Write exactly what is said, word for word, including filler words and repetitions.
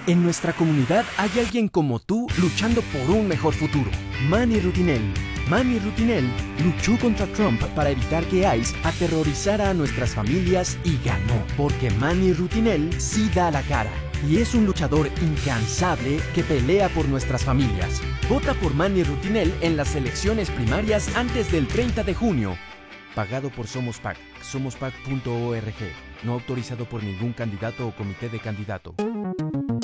En nuestra comunidad hay alguien como tú luchando por un mejor futuro. Manny Rutinel. Manny Rutinel luchó contra Trump para evitar que ICE aterrorizara a nuestras familias y ganó, porque Manny Rutinel sí da la cara y es un luchador incansable que pelea por nuestras familias. Vota por Manny Rutinel en las elecciones primarias antes del treinta de junio. Pagado por Somos PAC, somos pac punto org. No autorizado por ningún candidato o comité de candidato.